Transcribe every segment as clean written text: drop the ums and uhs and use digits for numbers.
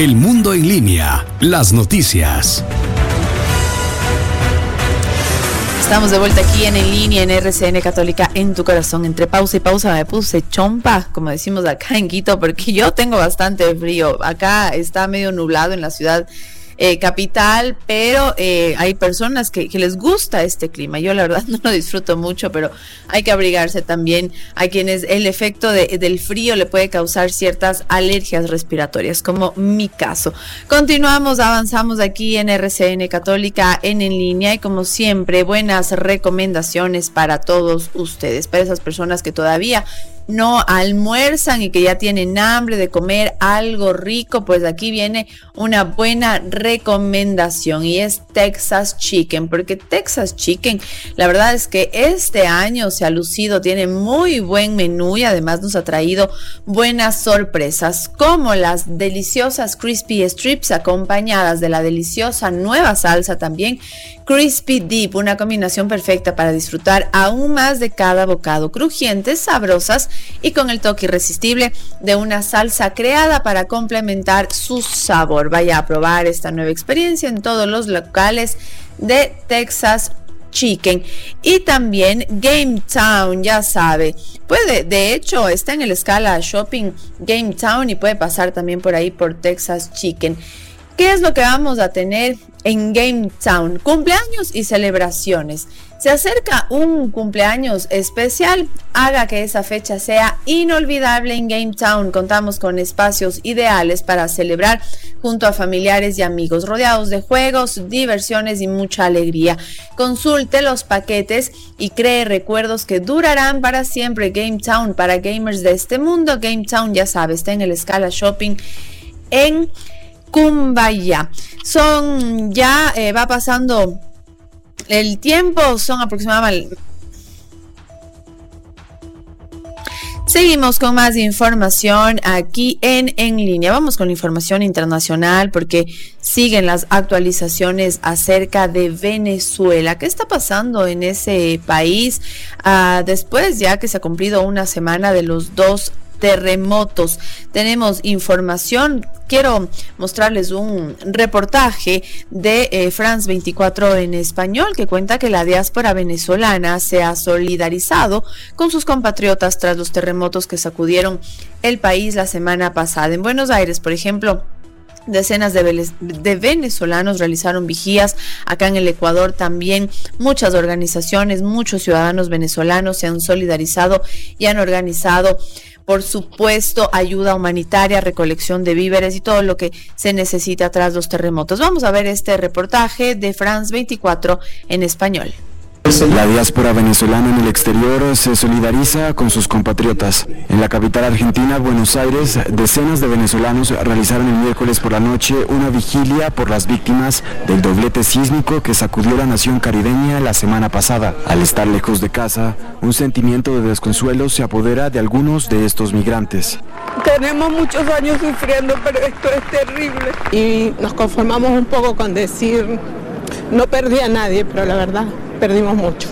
El mundo en línea, las noticias. Estamos de vuelta aquí en línea en RCN Católica en tu corazón. Entre pausa y pausa me puse chompa, como decimos acá en Quito, porque yo tengo bastante frío. Acá está medio nublado en la ciudad capital, pero hay personas que les gusta este clima. Yo la verdad no lo disfruto mucho, pero hay que abrigarse también. A quienes el efecto del frío le puede causar ciertas alergias respiratorias, como mi caso. Continuamos, avanzamos aquí en RCN Católica en línea y como siempre, buenas recomendaciones para todos ustedes, para esas personas que todavía no almuerzan y que ya tienen hambre de comer algo rico. Pues aquí viene una buena recomendación y es Texas Chicken, porque Texas Chicken, la verdad es que este año se ha lucido, tiene muy buen menú y además nos ha traído buenas sorpresas, como las deliciosas Crispy Strips acompañadas de la deliciosa nueva salsa también Crispy Dip, una combinación perfecta para disfrutar aún más de cada bocado, crujientes, sabrosas y con el toque irresistible de una salsa creada para complementar su sabor. Vaya a probar esta nueva experiencia en todos los locales de Texas Chicken. Y también Game Town, ya sabe, puede, de hecho está en el Scala Shopping Game Town y puede pasar también por ahí por Texas Chicken. ¿Qué es lo que vamos a tener en Game Town? Cumpleaños y celebraciones. Se acerca un cumpleaños especial, haga que esa fecha sea inolvidable en Game Town. Contamos con espacios ideales para celebrar junto a familiares y amigos, rodeados de juegos, diversiones y mucha alegría. Consulte los paquetes y cree recuerdos que durarán para siempre. Game Town, para gamers de este mundo. Game Town, ya sabe, está en el Scala Shopping en Cumbaya. Va pasando el tiempo, son aproximadamente. Seguimos con más información aquí en línea. Vamos con la información internacional porque siguen las actualizaciones acerca de Venezuela. ¿Qué está pasando en ese país? Después ya que se ha cumplido una semana de los dos terremotos. Tenemos información. Quiero mostrarles un reportaje de France 24 en español que cuenta que la diáspora venezolana se ha solidarizado con sus compatriotas tras los terremotos que sacudieron el país la semana pasada. En Buenos Aires, por ejemplo, decenas de venezolanos realizaron vigías. Acá en el Ecuador también muchas organizaciones, muchos ciudadanos venezolanos se han solidarizado y han organizado, por supuesto, ayuda humanitaria, recolección de víveres y todo lo que se necesita tras los terremotos. Vamos a ver este reportaje de France 24 en español. La diáspora venezolana en el exterior se solidariza con sus compatriotas. En la capital argentina, Buenos Aires, decenas de venezolanos realizaron el miércoles por la noche una vigilia por las víctimas del doblete sísmico que sacudió la nación caribeña la semana pasada. Al estar lejos de casa, un sentimiento de desconsuelo se apodera de algunos de estos migrantes. Tenemos muchos años sufriendo, pero esto es terrible. Y nos conformamos un poco con decir, no perdí a nadie, pero la verdad, perdimos mucho.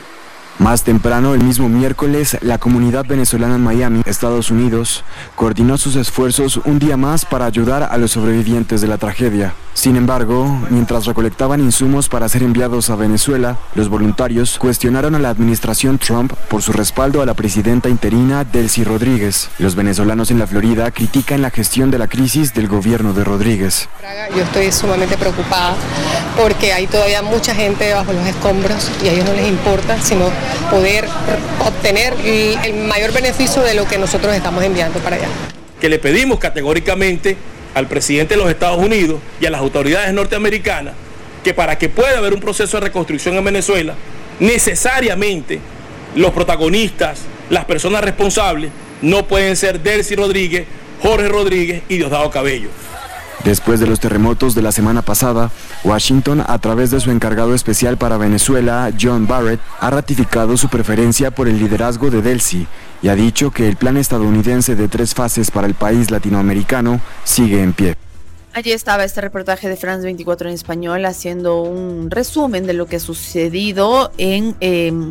Más temprano, el mismo miércoles, la comunidad venezolana en Miami, Estados Unidos, coordinó sus esfuerzos un día más para ayudar a los sobrevivientes de la tragedia. Sin embargo, mientras recolectaban insumos para ser enviados a Venezuela, los voluntarios cuestionaron a la administración Trump por su respaldo a la presidenta interina Delcy Rodríguez. Los venezolanos en la Florida critican la gestión de la crisis del gobierno de Rodríguez. Yo estoy sumamente preocupada porque hay todavía mucha gente bajo los escombros y a ellos no les importa sino poder obtener el mayor beneficio de lo que nosotros estamos enviando para allá. Que le pedimos categóricamente al presidente de los Estados Unidos y a las autoridades norteamericanas que para que pueda haber un proceso de reconstrucción en Venezuela, necesariamente los protagonistas, las personas responsables, no pueden ser Delcy Rodríguez, Jorge Rodríguez y Diosdado Cabello. Después de los terremotos de la semana pasada, Washington, a través de su encargado especial para Venezuela, John Barrett, ha ratificado su preferencia por el liderazgo de Delcy y ha dicho que el plan estadounidense de 3 fases para el país latinoamericano sigue en pie. Allí estaba este reportaje de France 24 en español haciendo un resumen de lo que ha sucedido en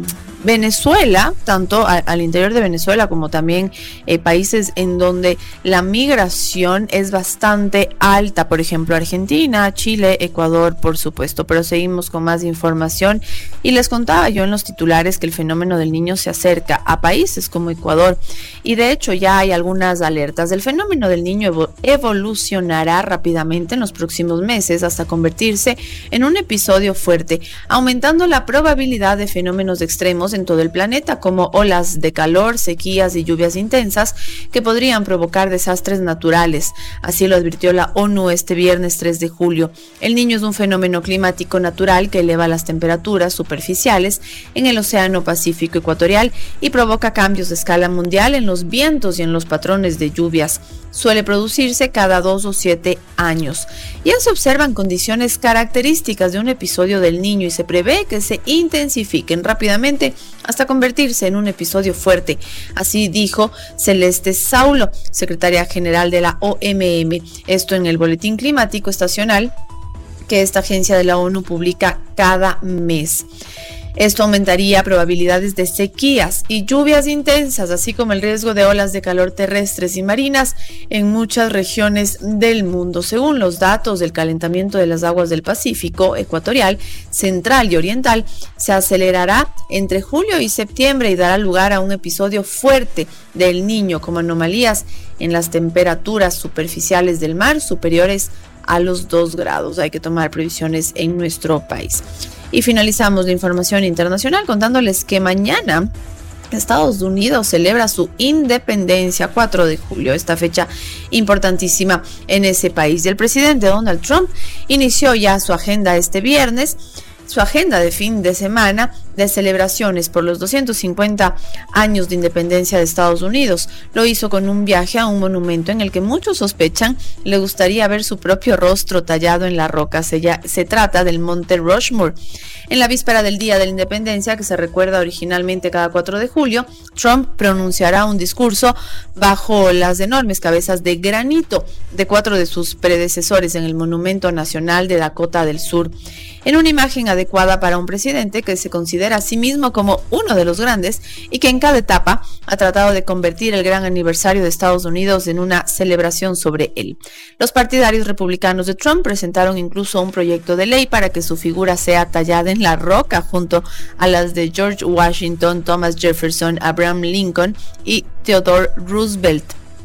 Venezuela, tanto al interior de Venezuela como también países en donde la migración es bastante alta, por ejemplo Argentina, Chile, Ecuador, por supuesto. Pero seguimos con más información y les contaba yo en los titulares que el fenómeno del Niño se acerca a países como Ecuador y de hecho ya hay algunas alertas. El fenómeno del Niño evolucionará rápidamente en los próximos meses hasta convertirse en un episodio fuerte, aumentando la probabilidad de fenómenos extremos en todo el planeta, como olas de calor, sequías y lluvias intensas que podrían provocar desastres naturales. Así lo advirtió la ONU este viernes 3 de julio. El Niño es un fenómeno climático natural que eleva las temperaturas superficiales en el Océano Pacífico ecuatorial y provoca cambios de escala mundial en los vientos y en los patrones de lluvias. Suele producirse cada 2 o 7 años. Ya se observan condiciones características de un episodio del Niño y se prevé que se intensifiquen rápidamente hasta convertirse en un episodio fuerte. Así dijo Celeste Saulo, secretaria general de la OMM. Esto en el Boletín Climático Estacional que esta agencia de la ONU publica cada mes. Esto aumentaría probabilidades de sequías y lluvias intensas, así como el riesgo de olas de calor terrestres y marinas en muchas regiones del mundo. Según los datos del calentamiento de las aguas del Pacífico ecuatorial, central y oriental, se acelerará entre julio y septiembre y dará lugar a un episodio fuerte del Niño, como anomalías en las temperaturas superficiales del mar superiores a los 2 grados. Hay que tomar previsiones en nuestro país. Y finalizamos la información internacional contándoles que mañana Estados Unidos celebra su independencia, 4 de julio, esta fecha importantísima en ese país. Y el presidente Donald Trump inició ya su agenda este viernes, su agenda de fin de semana de celebraciones por los 250 años de independencia de Estados Unidos. Lo hizo con un viaje a un monumento en el que muchos sospechan le gustaría ver su propio rostro tallado en la roca. Se trata del Monte Rushmore. En la víspera del Día de la Independencia, que se recuerda originalmente cada 4 de julio, Trump pronunciará un discurso bajo las enormes cabezas de granito de 4 de sus predecesores en el Monumento Nacional de Dakota del Sur. En una imagen adecuada para un presidente que se considera a sí mismo como uno de los grandes y que en cada etapa ha tratado de convertir el gran aniversario de Estados Unidos en una celebración sobre él. Los partidarios republicanos de Trump presentaron incluso un proyecto de ley para que su figura sea tallada en la roca junto a las de George Washington, Thomas Jefferson, Abraham Lincoln y Theodore Roosevelt.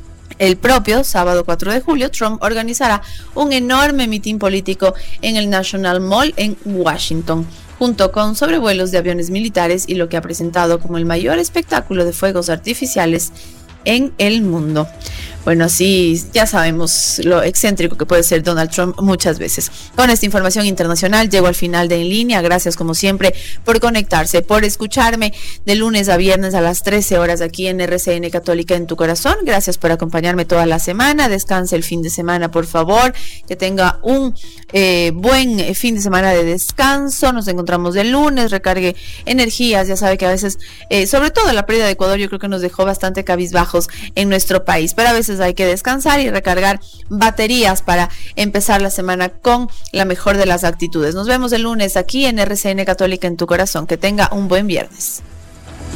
El propio sábado 4 de julio, Trump organizará un enorme mitin político en el National Mall en Washington, junto con sobrevuelos de aviones militares y lo que ha presentado como el mayor espectáculo de fuegos artificiales en el mundo. Bueno, así ya sabemos lo excéntrico que puede ser Donald Trump muchas veces. Con esta información internacional llego al final de En Línea. Gracias como siempre por conectarse, por escucharme de lunes a viernes a las 13 horas aquí en RCN Católica en tu corazón. Gracias por acompañarme toda la semana. Descanse el fin de semana, por favor. Que tenga un buen fin de semana de descanso. Nos encontramos el lunes. Recargue energías. Ya sabe que a veces, sobre todo la pérdida de Ecuador, yo creo que nos dejó bastante cabizbajos en nuestro país. Pero a veces hay que descansar y recargar baterías para empezar la semana con la mejor de las actitudes. Nos vemos el lunes aquí en RCN Católica en tu corazón. Que tenga un buen viernes.